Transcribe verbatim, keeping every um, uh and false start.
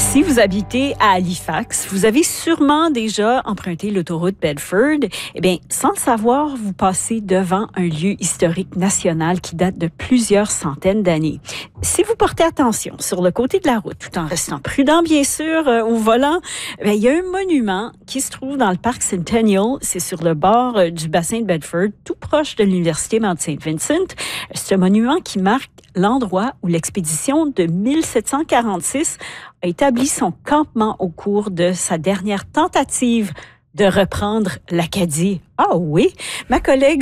Si vous habitez à Halifax, vous avez sûrement déjà emprunté l'autoroute Bedford. Eh bien, sans le savoir, vous passez devant un lieu historique national qui date de plusieurs centaines d'années. Si vous portez attention sur le côté de la route, tout en restant prudent, bien sûr, euh, au volant, bien, il y a un monument qui se trouve dans le parc Centennial. C'est sur le bord euh, du bassin de Bedford, tout proche de l'université Mount Saint Vincent. C'est un monument qui marque l'endroit où l'expédition de mille sept cent quarante-six a établi son campement au cours de sa dernière tentative de reprendre l'Acadie. Ah oui, ma collègue